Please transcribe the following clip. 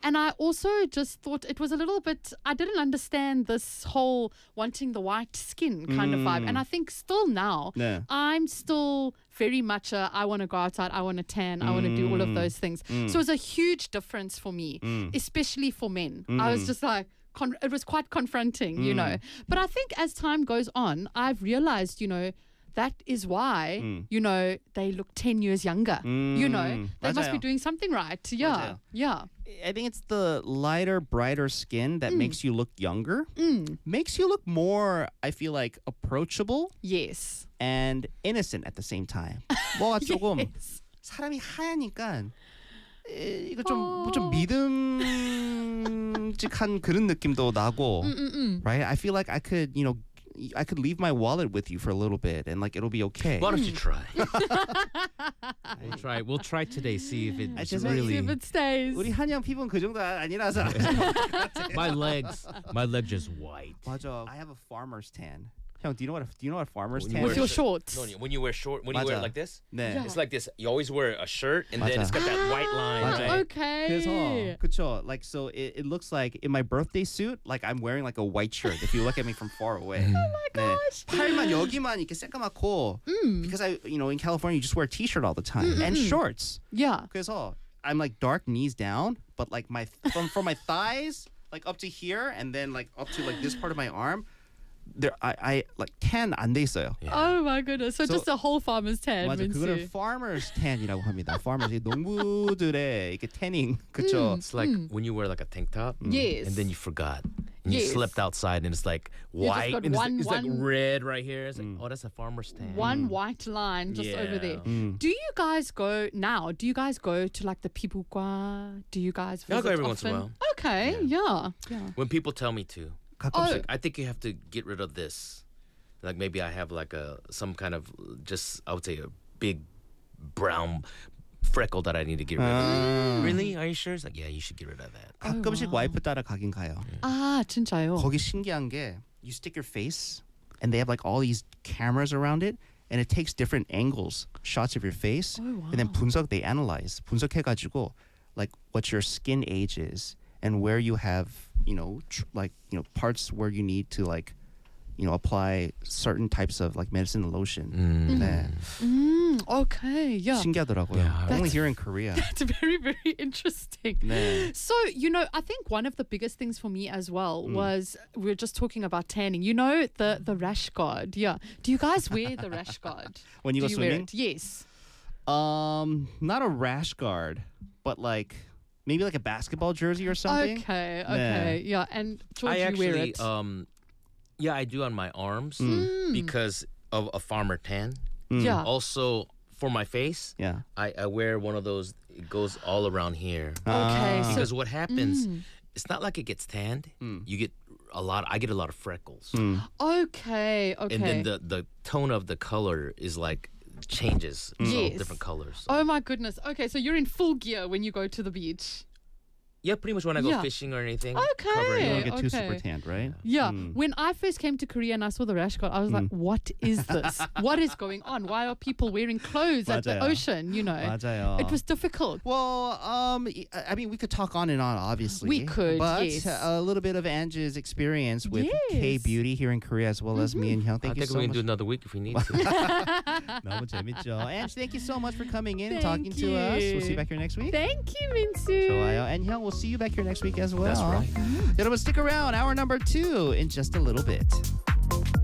And I also just thought it was a little bit, I didn't understand this whole wanting the white skin kind of vibe. And I think still now, I'm still very much I want to go outside, I want to tan, I want to do all of those things. So it's a huge difference for me, especially for men. I was just like, it was quite confronting, you know. But I think as time goes on, I've realized, you know, that is why, you know, they look 10 years younger. You know, they must be doing something right. Yeah. Yeah. I think it's the lighter, brighter skin that makes you look younger. Makes you look more, I feel like, approachable. Yes. And innocent at the same time. 뭐가 조금 Yes. 사람이 하얘니까 이거 좀 믿음직한 그런 느낌도 나고. Right? I feel like I could, you know, I could leave my wallet with you for a little bit and like it'll be okay. Why don't you try? We'll try today. See if it really. See if it stays. 우리 한영 피부는 그 정도 아니라서. my legs just white. 맞아. I have a farmer's tan. 형, do you know what farmer's When tan you With is? your shorts. No, when you wear when you wear it like this, 네. it's like this. You always wear a shirt and then 맞아. it's got that white line. 맞아. Right? Okay. 그래서 그쵸. Like so, it looks like in my birthday suit, like I'm wearing like a white shirt. If you look at me from far away. Oh my gosh. 팔만 여기만 이렇게 새까맣고. Because in California, you just wear a t-shirt all the time and shorts. Yeah. 그래서 I'm like dark knees down, but like from my thighs like up to here and then like up to like this part of my arm. There, I like tan 안 돼 있어요. Yeah. Oh my goodness. So just a whole farmer's tan. 맞아, 그거를 Minsu. farmer's tan이라고 합니다. farmers, 이 농부들의 이렇게 tanning, 그쵸? It's like when you wear like a tank top, Yes. and then you forgot, and you Yes. slept outside, and it's like You just white, got and one- it's like one- red right here. It's like, oh, that's a farmer's tan. One white line just over there. Do you guys go now? Do you guys go to like the Pibukwa? Do you guys Yeah, I'll visit go every once in a often? while. Okay, yeah. When people tell me to, 가끔씩. I think you have to get rid of this. Like maybe I have like some kind of just I would say a big brown freckle that I need to get rid of. Really? Are you sure? It's like yeah, you should get rid of that. 가끔씩 와이프 따라 가긴 가요. 아, 진짜요? 거기 신기한 게 you stick your face and they have like all these cameras around it and it takes different angles, shots of your face and then they analyze. 분석해가지고 like what your skin age is and where you have, parts where you need to like apply certain types of like medicine and lotion. 네. Okay, yeah. 신기하더라고요. Yeah. Only here in Korea. It's very, very interesting. 네. So, I think one of the biggest things for me as well was we were just talking about tanning. The rash guard. Yeah. Do you guys wear the rash guard? When you Do go you wear swimming? it? Yes. Not a rash guard, but like maybe like a basketball jersey or something. Okay. 네. Yeah. And George, I you wear actually, it? yeah, I do on my arms because of a farmer tan. Yeah. Also, for my face, Yeah. I wear one of those. It goes all around here. Okay. So, Because what happens, it's not like it gets tanned. You get I get a lot of freckles, okay. and then the tone of the color is like changes. It's all Yes. different colors. Oh my goodness. Okay, so you're in full gear when you go to the beach. Yeah, pretty much when I go Yeah. fishing or anything. Okay. cover You it. don't get too Okay. super tanned, right? Yeah. When I first came to Korea and I saw the rash guard, I was like, what is this? What is going on? Why are people wearing clothes at the 맞아요. ocean? 맞아요. It was difficult. Well, I mean, we could talk on and on, obviously. We could, but yes. a little bit of Angie's experience with Yes. K Beauty here in Korea, as well as me and Hyung. I Thank you think so we can much. do another week if we need to. 너무 재밌죠. Ange, thank you so much for coming in and Thank talking to us. We'll see you you. back here next week. Thank you, Minsu. 좋아요. And Hyung, we'll see you back here next week as well. That's right. 여러분, stick around. Hour number 2 in just a little bit.